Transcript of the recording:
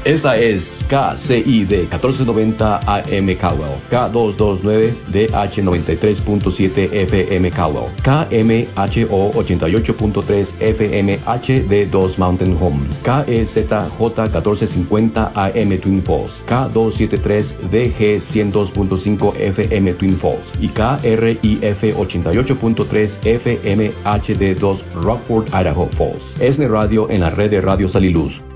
Esta es KCID 1490 AM Caldwell, K229DH 93.7 FM Caldwell, KMHO 88.3 FM HD2 Mountain Home, KEZJ 1450 AM Twin Falls, K273DG 102.5 FM Twin Falls y KRIF 88.3 FM HD2 Rockford, Idaho Falls. ESNE Radio en la red de Radio Sal y Luz.